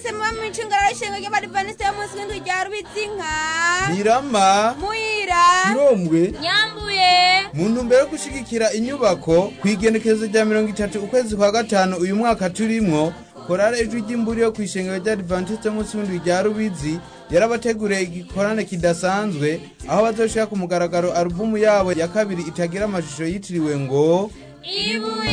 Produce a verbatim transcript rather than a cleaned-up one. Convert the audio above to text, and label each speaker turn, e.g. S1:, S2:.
S1: mwese muba mwicungara ishengo ry'abadivantisite y'umunsi w'indwi rya Rubitsinka,
S2: Mirama,
S1: Muhira,
S2: Kirombwe,
S1: Nyambuye.
S2: mu ntumbero yo gushigikira inyubako kw'igenekerezo rya mirongo itatu ukwezi kwa gatanu uyu mwaka turimwo, korale ijwi ry'imburi yo kw'ishengero ry'abadivantisite y'umunsi w'indwi rya Rubizi yarabateguriye igikorane kidasanzwe aho bazoshira ku mugaragaro alubumu yabo ya kabiri itagira amashusho yitiriwe ngo
S1: Ibuye.